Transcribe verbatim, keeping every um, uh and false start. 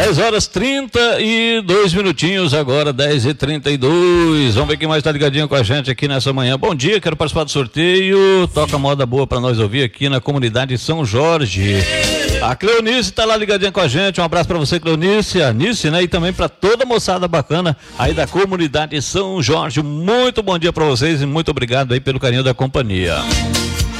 dez horas trinta e dois minutinhos agora, dez e trinta e dois. Vamos ver quem mais está ligadinho com a gente aqui nessa manhã. Bom dia, quero participar do sorteio. Toca moda boa para nós ouvir aqui na comunidade São Jorge. A Cleonice está lá ligadinha com a gente. Um abraço para você, Cleonice, a Nice, né? E também para toda a moçada bacana aí da comunidade São Jorge. Muito bom dia para vocês e muito obrigado aí pelo carinho da companhia.